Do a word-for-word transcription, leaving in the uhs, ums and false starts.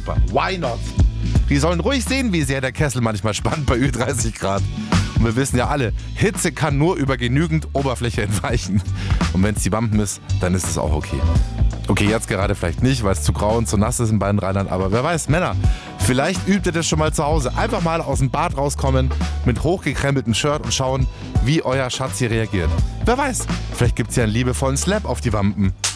super. Why not? Die sollen ruhig sehen, wie sehr der Kessel manchmal spannt bei Ü dreißig Grad. Und wir wissen ja alle, Hitze kann nur über genügend Oberfläche entweichen. Und wenn es die Wampen ist, dann ist es auch okay. Okay, jetzt gerade vielleicht nicht, weil es zu grau und zu nass ist in beiden Rheinland, aber wer weiß, Männer, vielleicht übt ihr das schon mal zu Hause. Einfach mal aus dem Bad rauskommen, mit hochgekrempeltem Shirt und schauen, wie euer Schatz hier reagiert. Wer weiß, vielleicht gibt es ja einen liebevollen Slap auf die Wampen.